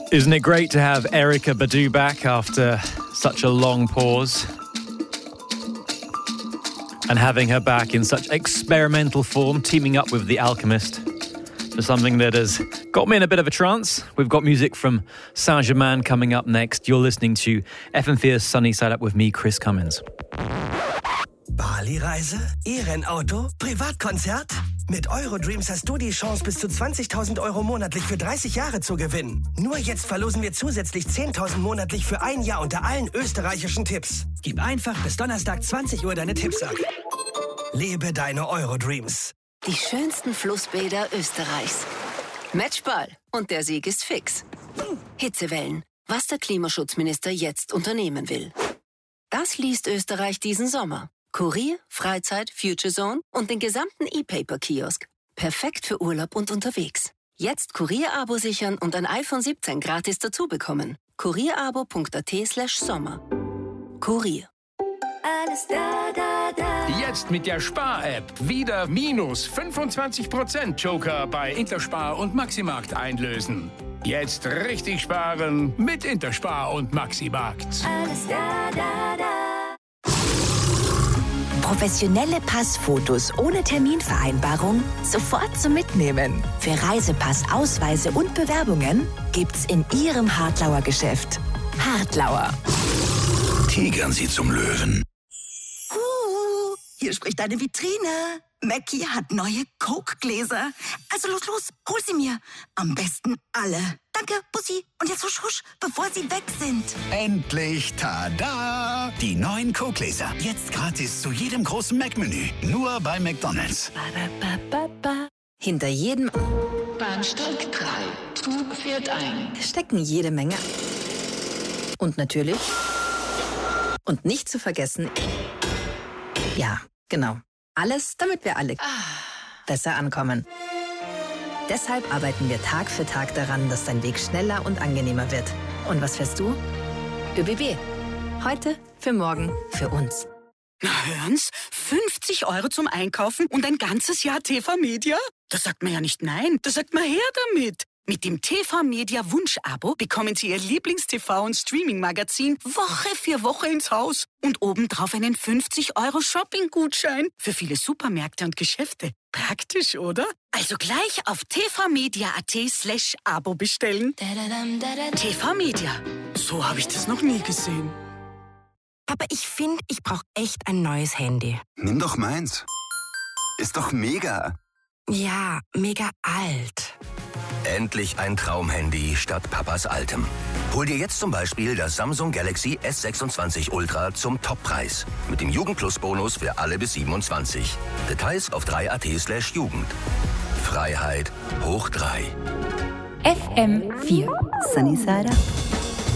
Isn't it great to have Erykah Badu back after such a long pause? And having her back in such experimental form, teaming up with The Alchemist for something that has got me in a bit of a trance. We've got music from Saint-Germain coming up next. You're listening to FM4's Sunny Side Up with me, Chris Cummins. Bali-Reise? E-Rennauto? Privatkonzert? Mit Eurodreams hast du die Chance, bis zu 20.000 Euro monatlich für 30 Jahre zu gewinnen. Nur jetzt verlosen wir zusätzlich 10.000 monatlich für ein Jahr unter allen österreichischen Tipps. Gib einfach bis Donnerstag 20 Uhr deine Tipps ab. Lebe deine Eurodreams. Die schönsten Flussbäder Österreichs. Matchball. Und der Sieg ist fix. Hitzewellen. Was der Klimaschutzminister jetzt unternehmen will. Das liest Österreich diesen Sommer. Kurier, Freizeit, Future Zone und den gesamten E-Paper-Kiosk. Perfekt für Urlaub und unterwegs. Jetzt Kurier-Abo sichern und ein iPhone 17 gratis dazu bekommen. kurierabo.at/Sommer. Kurier. Alles da, da, da. Jetzt mit der Spar-App wieder minus 25% Joker bei Interspar und Maximarkt einlösen. Jetzt richtig sparen mit Interspar und Maximarkt. Alles da, da, da. Professionelle Passfotos ohne Terminvereinbarung sofort zum Mitnehmen. Für Reisepass, Ausweise und Bewerbungen gibt's in Ihrem Hartlauer Geschäft. Hartlauer. Tigern Sie zum Löwen. Hier spricht eine Vitrine. Mackie hat neue Coke-Gläser. Also los, hol sie mir. Am besten alle. Danke, Bussi. Und jetzt husch, husch, bevor sie weg sind. Endlich, tada! Die neuen Coke-Gläser. Jetzt gratis zu jedem großen Mac-Menü. Nur bei McDonald's. Hinter jedem Bahnsteig 3. Zug fährt ein. stecken jede Menge. Und natürlich. Und nicht zu vergessen. Ja, genau. Alles, damit wir alle besser ankommen. Deshalb arbeiten wir Tag für Tag daran, dass dein Weg schneller und angenehmer wird. Und was fährst du? ÖBB. Heute, für morgen, für uns. Na hören's, 50 Euro zum Einkaufen und ein ganzes Jahr TV-Media? Da sagt man ja nicht nein, da sagt man her damit. Mit dem TV-Media Wunsch-Abo bekommen Sie Ihr Lieblings-TV- und Streaming-Magazin Woche für Woche ins Haus. Und obendrauf einen 50 Euro Shopping-Gutschein für viele Supermärkte und Geschäfte. Praktisch, oder? Also gleich auf tvmedia.at/Abo bestellen. TV-Media. So habe ich das noch nie gesehen. Papa, ich finde, ich brauche echt ein neues Handy. Nimm doch meins. Ist doch mega. Ja, mega alt. Endlich ein Traumhandy statt Papas altem. Hol dir jetzt zum Beispiel das Samsung Galaxy S26 Ultra zum Toppreis. Mit dem Jugend-Plus-Bonus für alle bis 27. Details auf 3at/Jugend. Freiheit hoch 3. FM4. Sunny Side Up.